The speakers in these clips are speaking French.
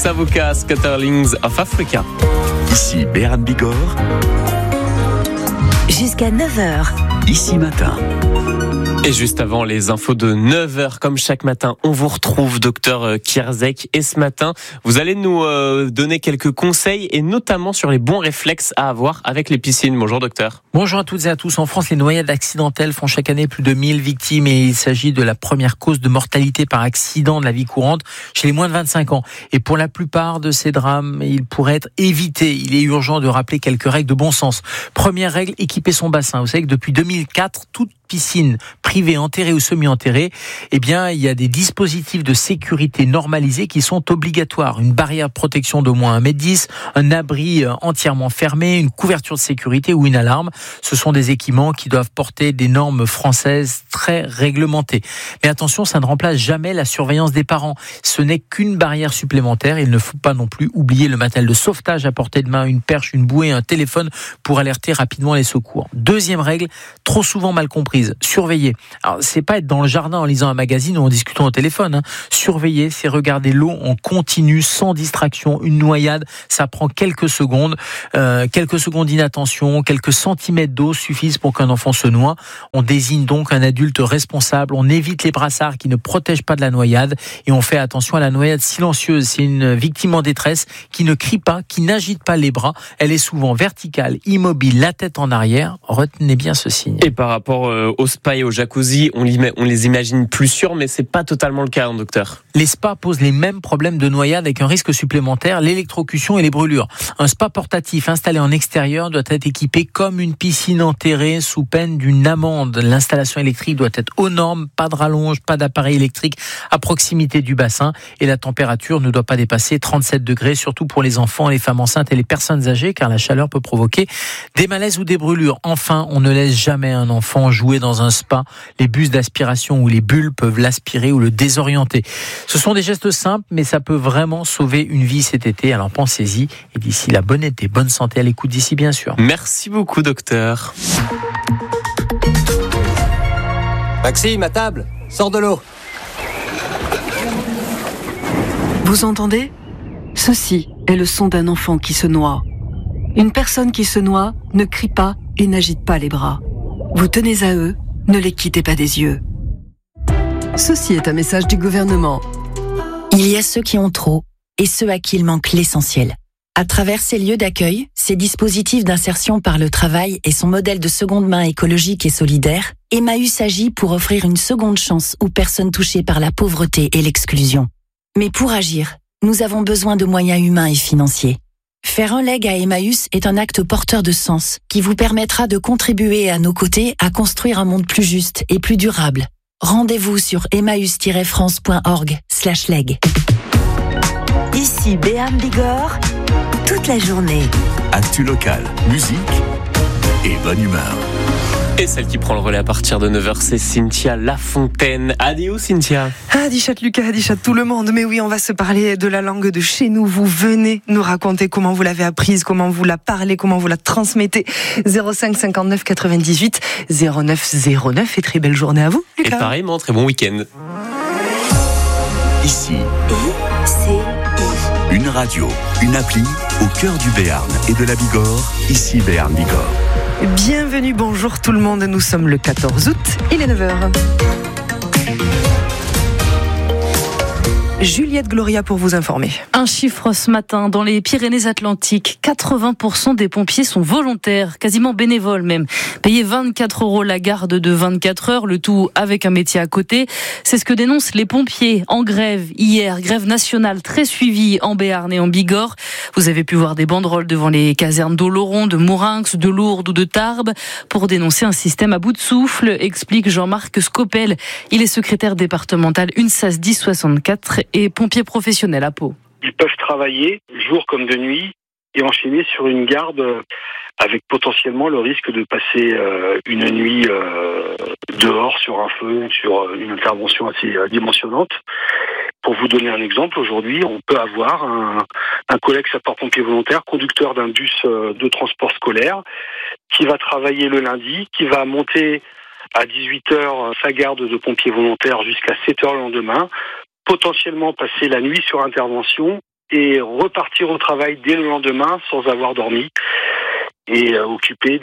Savoca Scatterlings of Africa. Ici Béran Bigorre. Jusqu'à 9h. Ici Matin. Et juste avant les infos de 9h, comme chaque matin, on vous retrouve, docteur Kierzek. Et ce matin, vous allez nous donner quelques conseils, et notamment sur les bons réflexes à avoir avec les piscines. Bonjour docteur. Bonjour à toutes et à tous. En France, les noyades accidentelles font chaque année plus de 1000 victimes et il s'agit de la première cause de mortalité par accident de la vie courante chez les moins de 25 ans. Et pour la plupart de ces drames, ils pourraient être évités. Il est urgent de rappeler quelques règles de bon sens. Première règle, équiper son bassin. Vous savez que depuis 2004, toute piscine privée, enterrée ou semi-enterrée, il y a des dispositifs de sécurité normalisés qui sont obligatoires. Une barrière de protection d'au moins 1,10 m, un abri entièrement fermé, une couverture de sécurité ou une alarme. Ce sont des équipements qui doivent porter des normes françaises très réglementées. Mais attention, ça ne remplace jamais la surveillance des parents. Ce n'est qu'une barrière supplémentaire. Il ne faut pas non plus oublier le matériel de sauvetage à portée de main, une perche, une bouée, un téléphone pour alerter rapidement les secours. Deuxième règle, trop souvent mal comprise. Surveiller. Alors, c'est pas être dans le jardin en lisant un magazine ou en discutant au téléphone. Surveiller, c'est regarder l'eau en continu, sans distraction. Une noyade, ça prend quelques secondes. Quelques secondes d'inattention, quelques centimètres d'eau suffisent pour qu'un enfant se noie. On désigne donc un adulte responsable. On évite les brassards qui ne protègent pas de la noyade. Et on fait attention à la noyade silencieuse. C'est une victime en détresse qui ne crie pas, qui n'agite pas les bras. Elle est souvent verticale, immobile, la tête en arrière. Retenez bien ce signe. Et par rapport au spa et au jacuzzi, on les imagine plus sûrs, mais c'est pas totalement le cas, docteur. Les spas posent les mêmes problèmes de noyade avec un risque supplémentaire, l'électrocution et les brûlures. Un spa portatif installé en extérieur doit être équipé comme une piscine enterrée sous peine d'une amende. L'installation électrique doit être aux normes, pas de rallonge, pas d'appareil électrique à proximité du bassin et la température ne doit pas dépasser 37 degrés, surtout pour les enfants, les femmes enceintes et les personnes âgées, car la chaleur peut provoquer des malaises ou des brûlures. Enfin, on ne laisse jamais un enfant jouer dans un spa. Les bus d'aspiration ou les bulles peuvent l'aspirer ou le désorienter. Ce sont des gestes simples, mais ça peut vraiment sauver une vie cet été. Alors pensez-y. Et d'ici là, bon été, bonne santé à l'écoute d'ici, bien sûr. Merci beaucoup, docteur. Maxime, à table, sors de l'eau. Vous entendez ? Ceci est le son d'un enfant qui se noie. Une personne qui se noie ne crie pas et n'agite pas les bras. Vous tenez à eux, ne les quittez pas des yeux. Ceci est un message du gouvernement. Il y a ceux qui ont trop et ceux à qui il manque l'essentiel. À travers ces lieux d'accueil, ces dispositifs d'insertion par le travail et son modèle de seconde main écologique et solidaire, Emmaüs agit pour offrir une seconde chance aux personnes touchées par la pauvreté et l'exclusion. Mais pour agir, nous avons besoin de moyens humains et financiers. Faire un leg à Emmaüs est un acte porteur de sens qui vous permettra de contribuer à nos côtés à construire un monde plus juste et plus durable. Rendez-vous sur emmaüs-france.org/leg. Ici Béran Bigorre, toute la journée. Actu local, musique et bonne humeur. Et celle qui prend le relais à partir de 9h, c'est Cynthia Lafontaine. Adieu Cynthia. Adichat Lucas, adichat tout le monde. Mais oui, on va se parler de la langue de chez nous. Vous venez nous raconter comment vous l'avez apprise, comment vous la parlez, comment vous la transmettez. 05 59 98 09 09. Et très belle journée à vous, Lucas. Et pareillement, très bon week-end. Ici, une radio, une appli au cœur du Béarn et de la Bigorre. Ici Béarn Bigorre. Bienvenue, bonjour tout le monde. Nous sommes le 14 août, il est 9h. Juliette Gloria pour vous informer. Un chiffre ce matin, dans les Pyrénées-Atlantiques, 80% des pompiers sont volontaires, quasiment bénévoles même. Payés 24 € la garde de 24 heures, le tout avec un métier à côté. C'est ce que dénoncent les pompiers en grève hier, grève nationale très suivie en Béarn et en Bigorre. Vous avez pu voir des banderoles devant les casernes d'Oloron, de Mourinx, de Lourdes ou de Tarbes pour dénoncer un système à bout de souffle, explique Jean-Marc Scopel. Il est secrétaire départemental UNSAS 1064 et pompier professionnel à Pau. Ils peuvent travailler jour comme de nuit et enchaîner sur une garde avec potentiellement le risque de passer une nuit dehors sur un feu, sur une intervention assez dimensionnante. Pour vous donner un exemple, aujourd'hui, on peut avoir un collègue sapeur-pompier volontaire, conducteur d'un bus de transport scolaire, qui va travailler le lundi, qui va monter à 18h sa garde de pompier volontaire jusqu'à 7h le lendemain, potentiellement passer la nuit sur intervention et repartir au travail dès le lendemain sans avoir dormi et occuper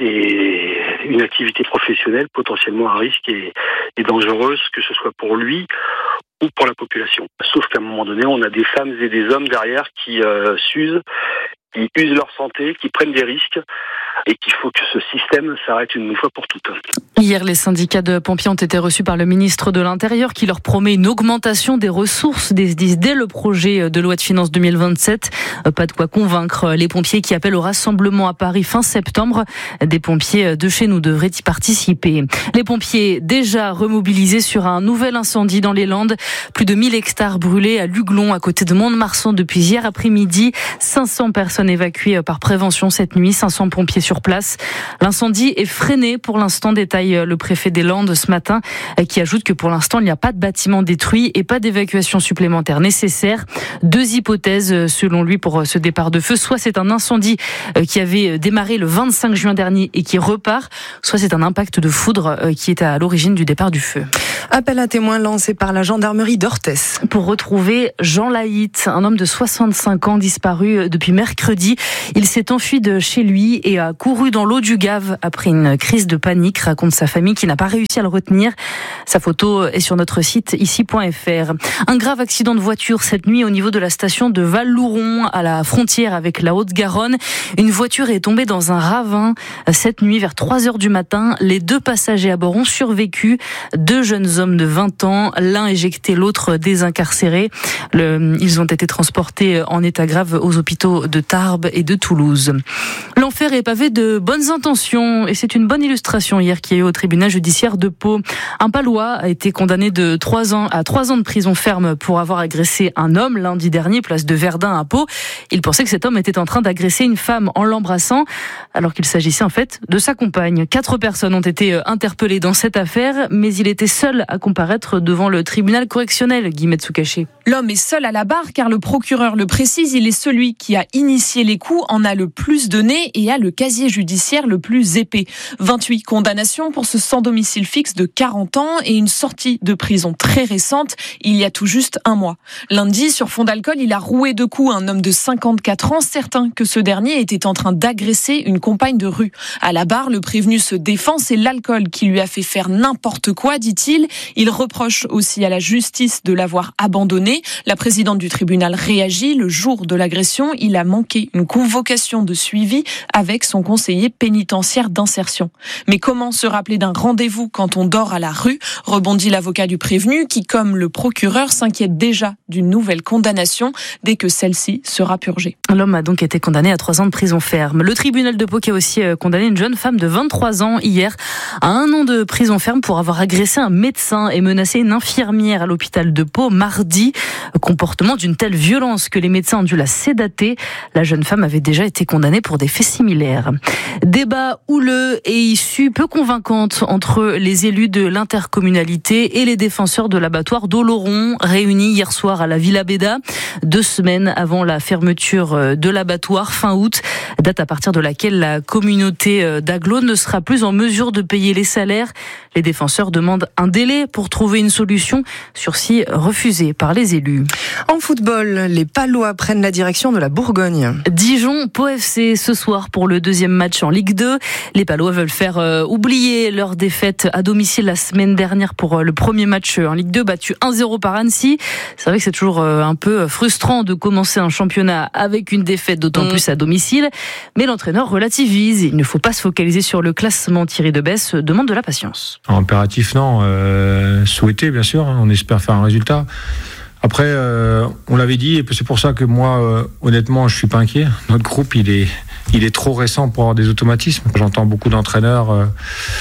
une activité professionnelle potentiellement à risque et dangereuse, que ce soit pour lui ou pour la population. Sauf qu'à un moment donné, on a des femmes et des hommes derrière qui s'usent, qui usent leur santé, qui prennent des risques, et qu'il faut que ce système s'arrête une fois pour toutes. Hier, les syndicats de pompiers ont été reçus par le ministre de l'Intérieur qui leur promet une augmentation des ressources des SDIS dès le projet de loi de finances 2027. Pas de quoi convaincre les pompiers qui appellent au rassemblement à Paris fin septembre. Des pompiers de chez nous devraient y participer. Les pompiers déjà remobilisés sur un nouvel incendie dans les Landes. Plus de 1000 hectares brûlés à Luglon, à côté de Mont-de-Marsan depuis hier après-midi. 500 personnes évacuées par prévention cette nuit, 500 pompiers sur place. L'incendie est freiné pour l'instant, détaille le préfet des Landes ce matin, qui ajoute que pour l'instant, il n'y a pas de bâtiment détruit et pas d'évacuation supplémentaire nécessaire. 2 hypothèses selon lui pour ce départ de feu. Soit c'est un incendie qui avait démarré le 25 juin dernier et qui repart, soit c'est un impact de foudre qui est à l'origine du départ du feu. Appel à témoins lancé par la gendarmerie d'Orthès. Pour retrouver Jean Laït, un homme de 65 ans disparu depuis mercredi. Il s'est enfui de chez lui et a couru dans l'eau du Gave après une crise de panique, raconte sa famille qui n'a pas réussi à le retenir. Sa photo est sur notre site ici.fr. Un grave accident de voiture cette nuit au niveau de la station de Val-Louron à la frontière avec la Haute-Garonne. Une voiture est tombée dans un ravin cette nuit vers 3h du matin. Les 2 passagers à bord ont survécu. 2 jeunes hommes de 20 ans, l'un éjecté, l'autre désincarcéré. Ils ont été transportés en état grave aux hôpitaux de Tarbes et de Toulouse. L'enfer est pavé de bonnes intentions et c'est une bonne illustration hier qu'il y a eu au tribunal judiciaire de Pau. Un Palois a été condamné de 3 ans à 3 ans de prison ferme pour avoir agressé un homme lundi dernier, place de Verdun à Pau. Il pensait que cet homme était en train d'agresser une femme en l'embrassant, alors qu'il s'agissait en fait de sa compagne. 4 personnes ont été interpellées dans cette affaire, mais il était seul à comparaître devant le tribunal correctionnel, Guillemette Soucaché. L'homme est seul à la barre car le procureur le précise, il est celui qui a initié les coups, en a le plus donné et a le casier judiciaire le plus épais. 28 condamnations pour ce sans domicile fixe de 40 ans et une sortie de prison très récente, il y a tout juste 1 mois. Lundi, sur fond d'alcool, il a roué de coups un homme de 54 ans, certain que ce dernier était en train d'agresser une compagne de rue. À la barre, le prévenu se défend, c'est l'alcool qui lui a fait faire n'importe quoi, dit-il. Il reproche aussi à la justice de l'avoir abandonné. La présidente du tribunal réagit. Le jour de l'agression, il a manqué une convocation de suivi avec son conseiller pénitentiaire d'insertion. Mais comment se rappeler d'un rendez-vous quand on dort à la rue ? Rebondit l'avocat du prévenu qui, comme le procureur, s'inquiète déjà d'une nouvelle condamnation dès que celle-ci sera purgée. L'homme a donc été condamné à 3 ans de prison ferme. Le tribunal de Pau qui a aussi condamné une jeune femme de 23 ans hier à 1 an de prison ferme pour avoir agressé un médecin et menacé une infirmière à l'hôpital de Pau mardi. Comportement d'une telle violence que les médecins ont dû la sédater. La jeune femme avait déjà été condamnée pour des faits similaires. Débat houleux et issue peu convaincante entre les élus de l'intercommunalité et les défenseurs de l'abattoir d'Oloron, réunis hier soir à la Villa Beda, 2 semaines avant la fermeture de l'abattoir fin août, date à partir de laquelle la communauté d'Aglo ne sera plus en mesure de payer les salaires. Les défenseurs demandent un délai pour trouver une solution, sursis refusé par les élus. En football, les Palois prennent la direction de la Bourgogne. Dijon, Pau FC ce soir pour le 2e match en Ligue 2. Les Palois veulent faire oublier leur défaite à domicile la semaine dernière pour le premier match en Ligue 2, battu 1-0 par Annecy. C'est vrai que c'est toujours un peu frustrant de commencer un championnat avec une défaite, d'autant plus à domicile. Mais l'entraîneur relativise. Il ne faut pas se focaliser sur le classement. Thierry Debesse demande de la patience. Impératif, non. Souhaité, bien sûr. On espère faire un résultat. Après, on l'avait dit, et c'est pour ça que moi, honnêtement, je suis pas inquiet. Notre groupe, il est trop récent pour avoir des automatismes. J'entends beaucoup d'entraîneurs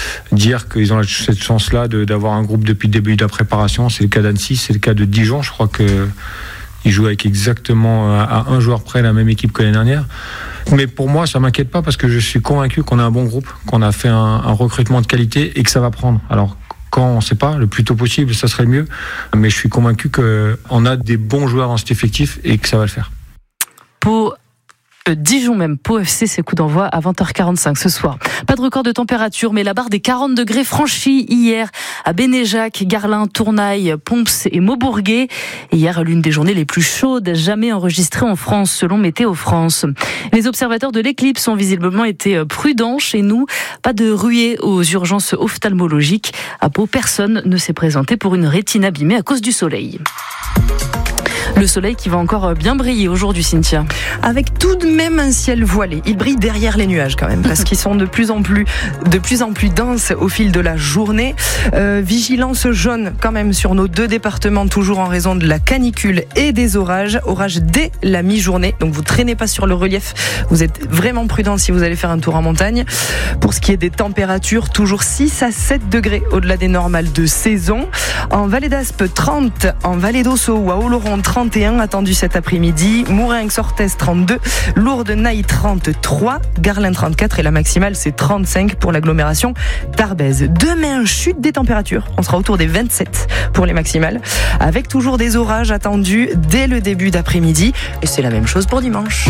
dire qu'ils ont cette chance-là d'avoir un groupe depuis le début de la préparation. C'est le cas d'Annecy, c'est le cas de Dijon. Je crois qu'ils jouent avec exactement à 1 joueur près la même équipe que l'année dernière. Mais pour moi, ça m'inquiète pas parce que je suis convaincu qu'on a un bon groupe, qu'on a fait un recrutement de qualité et que ça va prendre. Alors, quand on ne sait pas, le plus tôt possible, ça serait le mieux. Mais je suis convaincu qu'on a des bons joueurs dans cet effectif et que ça va le faire. Dijon même. Pau FC, ses coups d'envoi à 20h45 ce soir. Pas de record de température, mais la barre des 40 degrés franchie hier à Bénéjac, Garlin, Tournaille, Pomps et Maubourguet. Hier, l'une des journées les plus chaudes jamais enregistrées en France, selon Météo France. Les observateurs de l'éclipse ont visiblement été prudents chez nous. Pas de ruée aux urgences ophtalmologiques. À Pau, personne ne s'est présenté pour une rétine abîmée à cause du soleil. Le soleil qui va encore bien briller aujourd'hui, Cynthia. Avec tout de même un ciel voilé. Il brille derrière les nuages quand même, parce qu'ils sont de plus en plus denses au fil de la journée. Vigilance jaune quand même sur nos 2 départements, toujours en raison de la canicule et des orages. Orages dès la mi-journée, donc vous traînez pas sur le relief. Vous êtes vraiment prudent si vous allez faire un tour en montagne. Pour ce qui est des températures, toujours 6 à 7 degrés au-delà des normales de saison. En Vallée d'Aspe, 30. En Vallée d'Ossau ou à Oloron, 31 attendu cet après-midi. Mourin-Sortez, 32. Lourdes-Naï, 33. Garlin, 34. Et la maximale, c'est 35 pour l'agglomération d'Arbèze. Demain, chute des températures. On sera autour des 27 pour les maximales. Avec toujours des orages attendus dès le début d'après-midi. Et c'est la même chose pour dimanche.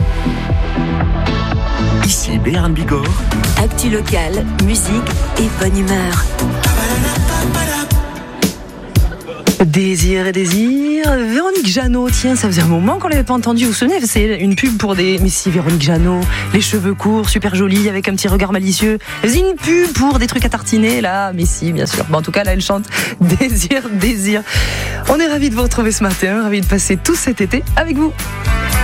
Ici Béarn Bigorre. Actu local, musique et bonne humeur. Désir et désir. Véronique Jeannot, tiens, ça faisait un moment qu'on l'avait pas entendue. Vous vous souvenez, c'est une pub pour des... Mais si, Véronique Jeannot, les cheveux courts, super jolie, avec un petit regard malicieux. Elle faisait une pub pour des trucs à tartiner, là. Mais si, bien sûr. Bon, en tout cas, là, elle chante Désir, désir. On est ravis de vous retrouver ce matin, ravis de passer tout cet été avec vous.